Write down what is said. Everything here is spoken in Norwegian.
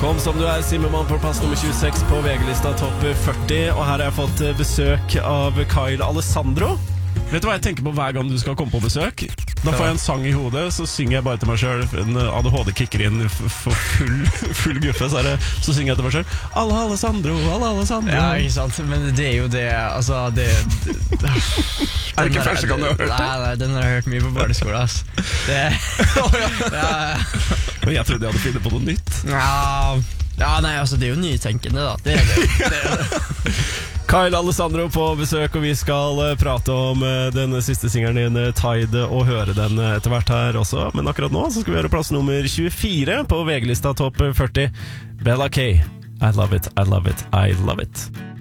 Kom som du Zimmermann på plass nummer 26 på VG-lista topp 40. Og her har jeg fått besøk av Kyle Alessandro. Vet du hva jeg tenker på hver gang du skal komme på besøk? Da får jeg en sang i hodet, så synger jeg bare til meg selv. En ADHD kicker inn for full guffe, så synger jeg til meg selv Alle Alessandro. Ja, ikke sant, men det jo det, altså det Er det ikke første gang du har hørt det? Nei, den har jeg hørt mye på barneskolen, ass. Men jeg trodde jeg hadde funnet på noe nytt. Ja, nei, altså det jo nytenkende da. Det det. Kyle Alessandro på besøk, og vi skal prate om den siste singelen din, Tide, og høre den etter hvert her også. Men akkurat nå så skal vi høre plass nummer 24 på VG-lista topp 40. Bella K. I love it, I love it, I love it.